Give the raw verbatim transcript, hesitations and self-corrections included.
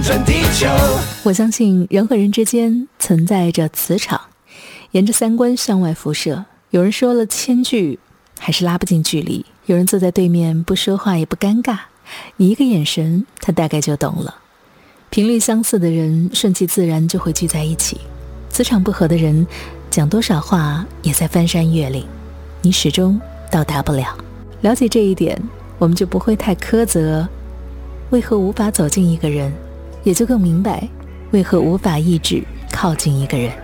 转地球。 我相信人和人之间存在着磁场，沿着三观向外辐射。有人说了千句还是拉不近距离，有人坐在对面不说话也不尴尬，你一个眼神他大概就懂了。频率相似的人顺其自然就会聚在一起，磁场不合的人讲多少话也在翻山越岭，你始终到达不了。了解这一点，我们就不会太苛责为何无法走进一个人，也就更明白为何无法抑制靠近一个人。